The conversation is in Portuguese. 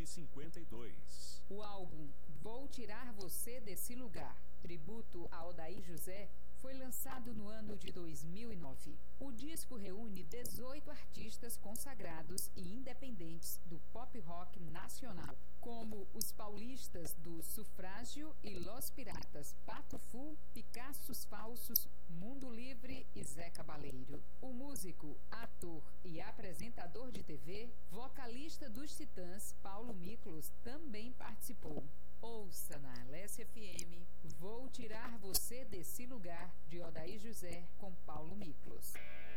1952. O álbum Vou Tirar Você Desse Lugar, tributo a Odair José, foi lançado no ano de 2009. O disco reúne 18 artistas consagrados e independentes do pop rock nacional, como os paulistas do Sufrágio e Los Piratas, Pato Fu, Picassos Falsos, Mundo Livre e Zé Cabaleiro. O músico, ator e apresentador de TV, vocalista dos Titãs, Paulo Miklos, também participou. Ouça na Alessia FM Vou Tirar Você Desse Lugar, de Odair José, com Paulo Miklos.